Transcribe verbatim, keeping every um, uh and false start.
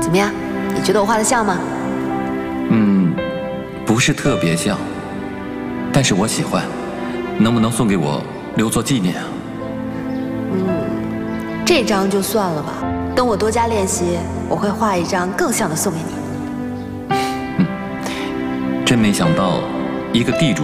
怎么样？你觉得我画的像吗？ 嗯，不是特别像，但是我喜欢。能不能送给我留作纪念啊？ 嗯，这张就算了吧。等我多加练习，我会画一张更像的送给你。 嗯，真没想到，一个地主